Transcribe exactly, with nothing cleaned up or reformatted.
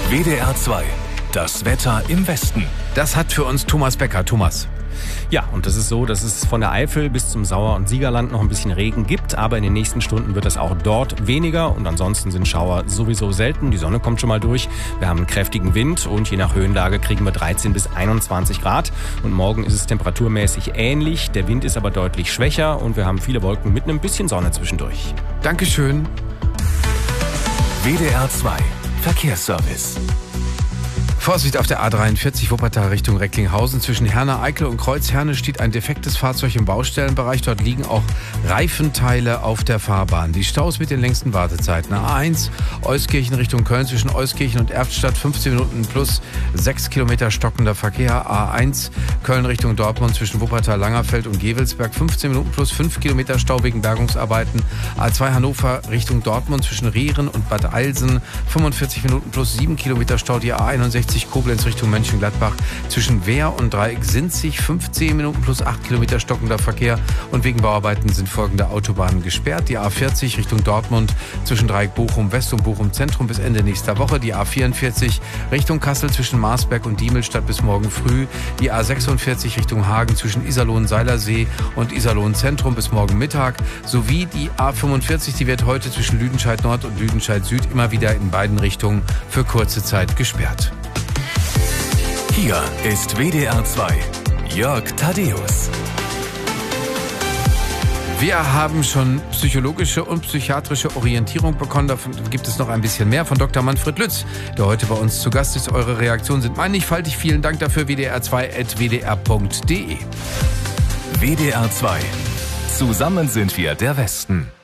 W D R zwei. Das Wetter im Westen. Das hat für uns Thomas Becker. Thomas. Ja, und das ist so, dass es von der Eifel bis zum Sauer- und Siegerland noch ein bisschen Regen gibt, aber in den nächsten Stunden wird es auch dort weniger und ansonsten sind Schauer sowieso selten. Die Sonne kommt schon mal durch. Wir haben einen kräftigen Wind und je nach Höhenlage kriegen wir dreizehn bis einundzwanzig Grad. Und morgen ist es temperaturmäßig ähnlich. Der Wind ist aber deutlich schwächer und wir haben viele Wolken mit einem bisschen Sonne zwischendurch. Dankeschön. W D R zwei. Verkehrsservice. Vorsicht auf der A dreiundvierzig Wuppertal Richtung Recklinghausen. Zwischen Herne-Eickel und Kreuzherne steht ein defektes Fahrzeug im Baustellenbereich. Dort liegen auch Reifenteile auf der Fahrbahn. Die Staus mit den längsten Wartezeiten. A eins Euskirchen Richtung Köln zwischen Euskirchen und Erftstadt fünfzehn Minuten plus sechs Kilometer stockender Verkehr. A eins Köln Richtung Dortmund zwischen Wuppertal, Langerfeld und Gevelsberg fünfzehn Minuten plus fünf Kilometer Stau wegen Bergungsarbeiten. A zwei Hannover Richtung Dortmund zwischen Rieren und Bad Eilsen fünfundvierzig Minuten plus sieben Kilometer Stau. Die A einundsechzig Koblenz Richtung Mönchengladbach zwischen Wehr und Dreieck-Sinzig fünfzehn Minuten plus acht Kilometer stockender Verkehr und wegen Bauarbeiten sind folgende Autobahnen gesperrt. Die A vierzig Richtung Dortmund zwischen Dreieck-Bochum West und Bochum Zentrum bis Ende nächster Woche. Die A vierundvierzig Richtung Kassel zwischen Marsberg und Diemelstadt bis morgen früh. Die A sechsundvierzig Richtung Hagen zwischen Iserlohn-Seilersee und Iserlohn Zentrum bis morgen Mittag. Sowie die A fünfundvierzig, die wird heute zwischen Lüdenscheid Nord und Lüdenscheid Süd immer wieder in beiden Richtungen für kurze Zeit gesperrt. Hier ist W D R zwei. Jörg Thaddeus. Wir haben schon psychologische und psychiatrische Orientierung bekommen. Davon gibt es noch ein bisschen mehr von Doktor Manfred Lütz, der heute bei uns zu Gast ist. Eure Reaktionen sind mannigfaltig. Vielen Dank dafür. W D R zwei at w d r punkt d e. W D R zwei. Zusammen sind wir der Westen.